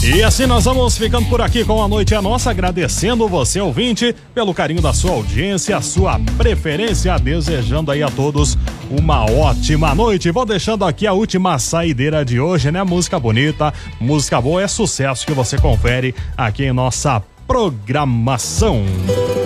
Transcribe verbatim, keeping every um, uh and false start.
E assim nós vamos ficando por aqui com A Noite é Nossa, agradecendo você, ouvinte, pelo carinho da sua audiência, a sua preferência, desejando aí a todos uma ótima noite. Vou deixando aqui a última saideira de hoje, né? Música bonita, música boa, é sucesso que você confere aqui em nossa programação.